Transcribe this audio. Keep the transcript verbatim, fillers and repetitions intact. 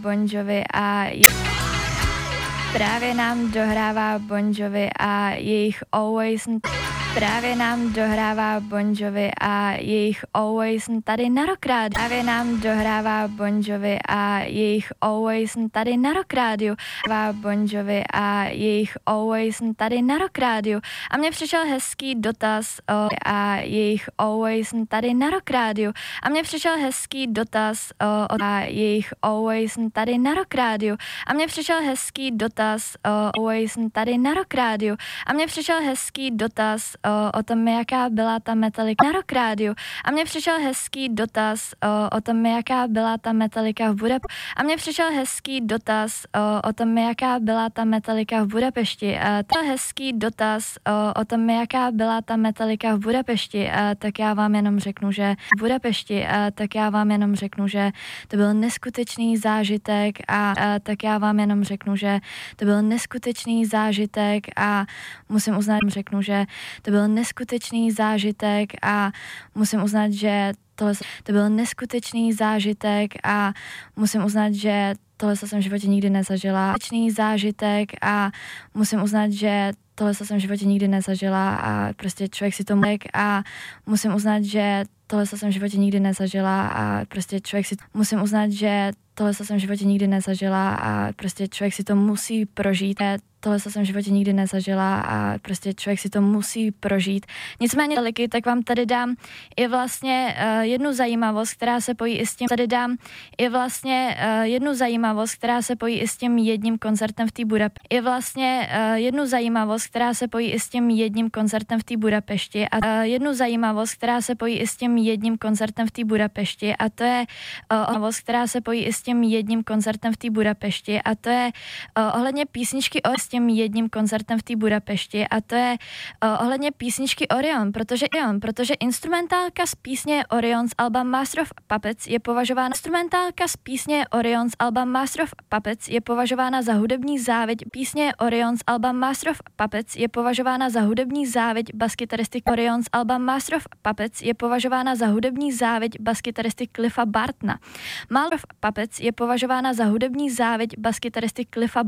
Bon Jovi a je... právě nám dohrává Bon Jovi a jejich Always právě nám dohrává Bon Jovi a jejich Always tady na Rock Radio. Právě nám dohrává Bon Jovi a jejich Always tady na Rock Radio. Bon Jovi a jejich Always tady na Rock Radio. A mně přišel hezký dotaz o, a jejich Always tady na Rock Radio. A mně přišel hezký dotaz o, o, a jejich Always tady na Rock Radio. A mně přišel hezký dotaz o, Always tady na Rock Radio. A mně přišel hezký dotaz O, o tom, jaká byla ta Metallica na Rock Radio. A mně přišel hezký dotaz o, o tom, jaká byla ta Metallica v Budapešti. A mně přišel hezký dotaz o, o tom, jaká byla ta Metallica v Budapešti. A to hezký dotaz o, o tom, jaká byla ta Metallica v Budapešti. A tak já vám jenom řeknu, že v Budapešti. A tak já vám jenom řeknu, že to byl neskutečný zážitek. A, a tak já vám jenom řeknu, že to byl neskutečný zážitek. A musím uznat, řeknu, že to byl neskutečný zážitek a musím uznat, že tohle to byl neskutečný zážitek a musím uznat, že tohle jsem v životě nikdy nezažila. Neskutečný zážitek a musím uznat, že tohle jsem v životě nikdy nezažila a prostě člověk si to mlek a musím uznat, že tohle jsem v životě nikdy nezažila a prostě člověk si musím uznat, že tohle jsem v životě nikdy nezažila a prostě člověk si to musí prožít. Tohle jsem v životě nikdy nezažila a prostě člověk si to musí prožít. Nicméně liky, tak vám tady dám i vlastně uh, jednu zajímavost, která se pojí i s tím, tady dám i vlastně uh, jednu zajímavost, která se pojí i s tím jedním koncertem v té Budapešti. I vlastně uh, jednu zajímavost, která se pojí i s tím jedním koncertem v té Budapešti a uh, jednu zajímavost, která se pojí i s tím jedním koncertem v té Budapešti a to je uh, zajímavost, která se pojí i s tím jedním koncertem v té Budapešti a to je uh, ohledně písničky o s tím jedním koncertem v té Budapešti a to je uh, ohledně písničky Orion, protože Orion, protože instrumentálka z písně Orion z alba Master of Puppets je považována instrumentálka z písně Orion z alba Master of Puppets je považována za hudební závěť písně Orion z alba Master of Puppets je považována za hudební závěť baskytaristy Orion z alba Master of Puppets je považována za hudební závěť baskytaristy Cliffa Bartona. Master of Puppets je považována za hudební závěť baskytaristy Cliffa